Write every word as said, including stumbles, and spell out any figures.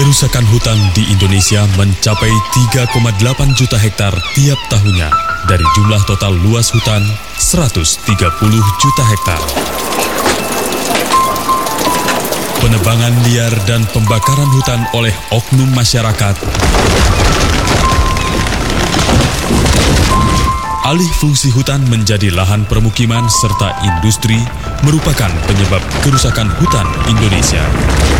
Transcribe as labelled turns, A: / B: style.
A: Kerusakan hutan di Indonesia mencapai tiga koma delapan juta hektar tiap tahunnya dari jumlah total luas hutan seratus tiga puluh juta hektar. Penebangan liar dan pembakaran hutan oleh oknum masyarakat, alih fungsi hutan menjadi lahan permukiman serta industri merupakan penyebab kerusakan hutan Indonesia.